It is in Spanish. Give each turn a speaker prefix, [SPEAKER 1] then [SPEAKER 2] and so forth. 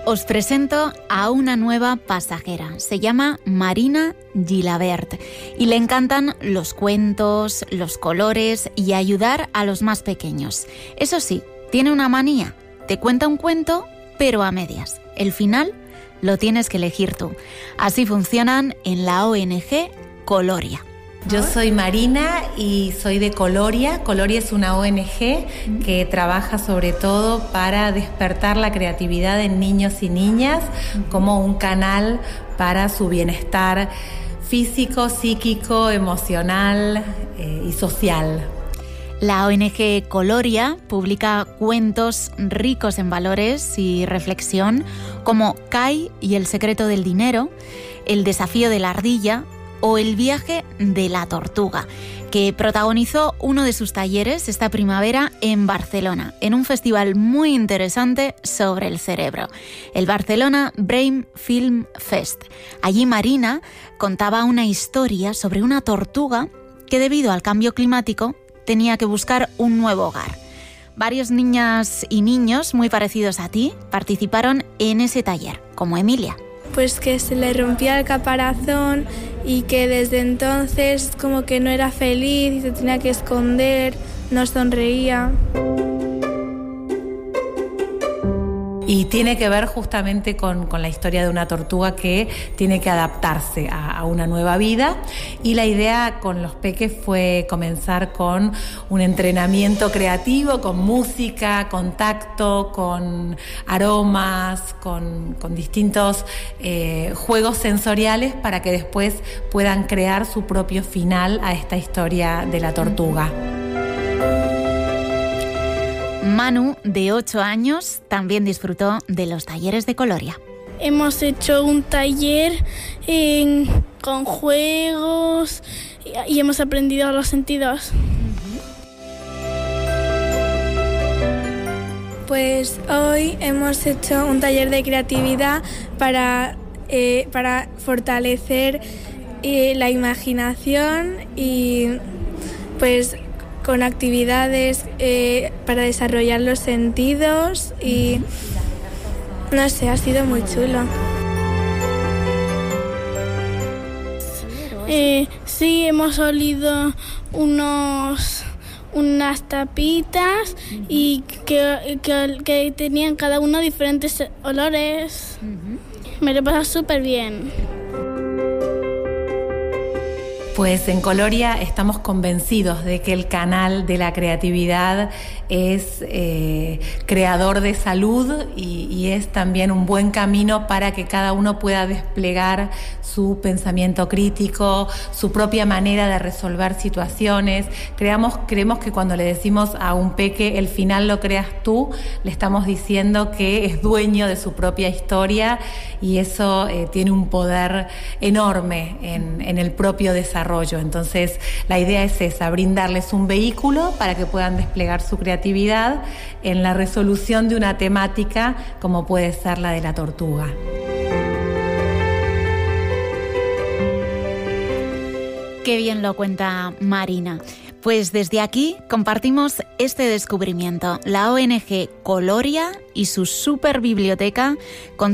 [SPEAKER 1] os presento a una nueva pasajera. Se llama Marina Gilabert y le encantan los cuentos, los colores y ayudar a los más pequeños. Eso sí, tiene una manía. Te cuenta un cuento, pero a medias. El final lo tienes que elegir tú. Así funcionan en la ONG Coloria.
[SPEAKER 2] Yo soy Marina y soy de Coloria. Coloria es una ONG que trabaja sobre todo para despertar la creatividad en niños y niñas como un canal para su bienestar físico, psíquico, emocional y social.
[SPEAKER 1] La ONG Coloria publica cuentos ricos en valores y reflexión como Kai y el secreto del dinero, El desafío de la ardilla o El viaje de la tortuga, que protagonizó uno de sus talleres esta primavera en Barcelona, en un festival muy interesante sobre el cerebro, el Barcelona Brain Film Fest. Allí Marina contaba una historia sobre una tortuga que debido al cambio climático tenía que buscar un nuevo hogar. Varios niñas y niños muy parecidos a ti participaron en ese taller, como Emilia.
[SPEAKER 3] Pues que se le rompía el caparazón y que desde entonces como que no era feliz y se tenía que esconder, no sonreía.
[SPEAKER 2] Y tiene que ver justamente con la historia de una tortuga que tiene que adaptarse a una nueva vida. Y la idea con los peques fue comenzar con un entrenamiento creativo, con música, con tacto, con aromas, con distintos juegos sensoriales para que después puedan crear su propio final a esta historia de la tortuga.
[SPEAKER 1] Manu, de 8 años, también disfrutó de los talleres de Coloria.
[SPEAKER 4] Hemos hecho un taller con juegos y hemos aprendido los sentidos.
[SPEAKER 3] Pues hoy hemos hecho un taller de creatividad para fortalecer la imaginación y pues con actividades para desarrollar los sentidos y no sé, ha sido muy chulo.
[SPEAKER 4] Sí, hemos olido unas tapitas y que tenían cada uno diferentes olores. Me lo he pasado súper bien.
[SPEAKER 2] Pues en Coloria estamos convencidos de que el canal de la creatividad es creador de salud y es también un buen camino para que cada uno pueda desplegar su pensamiento crítico, su propia manera de resolver situaciones. Creemos que cuando le decimos a un peque el final lo creas tú, le estamos diciendo que es dueño de su propia historia y eso tiene un poder enorme en el propio desarrollo. Entonces la idea es esa, brindarles un vehículo para que puedan desplegar su creatividad en la resolución de una temática como puede ser la de la tortuga.
[SPEAKER 1] Qué bien lo cuenta Marina. Pues desde aquí compartimos este descubrimiento, la ONG Coloria y su superbiblioteca con